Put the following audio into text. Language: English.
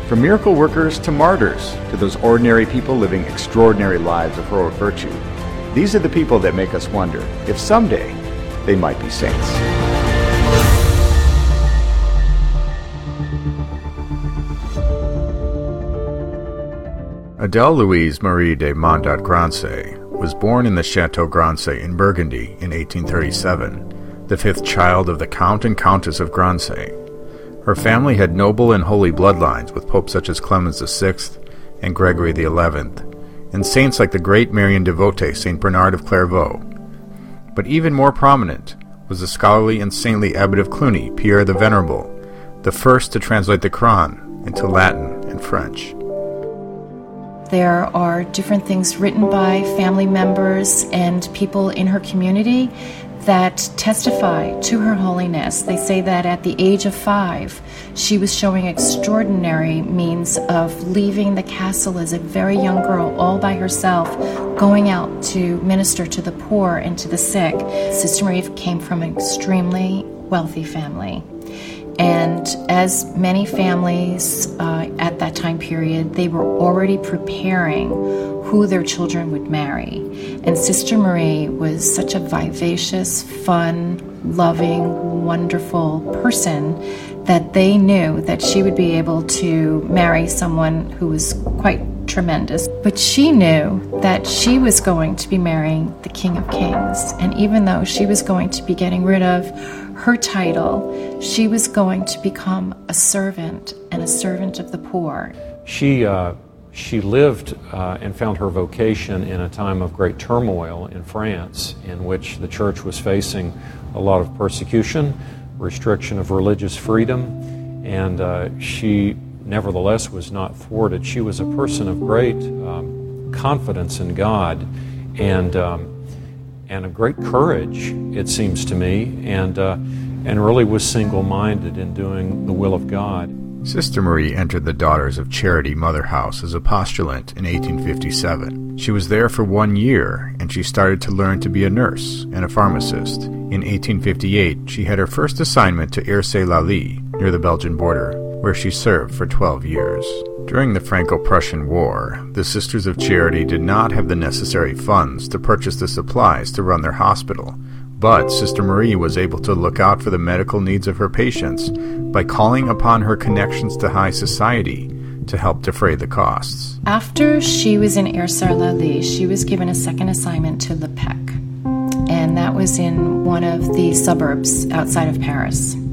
From miracle workers to martyrs, to those ordinary people living extraordinary lives of heroic virtue, these are the people that make us wonder if someday they might be saints. Adèle Louise Marie de Mondat-Grancey was born in the Chateau Grancey in Burgundy in 1837, the fifth child of the Count and Countess of Grancey. Her family had noble and holy bloodlines with popes such as Clemens VI and Gregory XI, and saints like the great Marian devotee Saint Bernard of Clairvaux. But even more prominent was the scholarly and saintly abbot of Cluny, Pierre the Venerable, the first to translate the Quran into Latin and French. There are different things written by family members and people in her community that testify to her holiness. They say that at the age of 5, she was showing extraordinary means of leaving the castle as a very young girl all by herself, going out to minister to the poor and to the sick. Sister Marie came from an extremely wealthy family. And as many families at that time period, they were already preparing who their children would marry. And Sister Marie was such a vivacious, fun, loving, wonderful person that they knew that she would be able to marry someone who was quite tremendous. But she knew that she was going to be marrying the King of Kings. And even though she was going to be getting rid of her title, she was going to become a servant, and a servant of the poor. She lived and found her vocation in a time of great turmoil in France, in which the church was facing a lot of persecution, restriction of religious freedom, and she nevertheless was not thwarted. She was a person of great confidence in God and a great courage, it seems to me, and really was single-minded in doing the will of God. Sister Marie entered the Daughters of Charity Mother House as a postulant in 1857. She was there for 1 year, and she started to learn to be a nurse and a pharmacist. In 1858, she had her first assignment to Ercé-la-Lie, near the Belgian border, where she served for 12 years. During the Franco-Prussian War, the Sisters of Charity did not have the necessary funds to purchase the supplies to run their hospital, but Sister Marie was able to look out for the medical needs of her patients by calling upon her connections to high society to help defray the costs. After she was in Ercé-la-Lie, she was given a second assignment to Le Pec, and that was in one of the suburbs outside of Paris.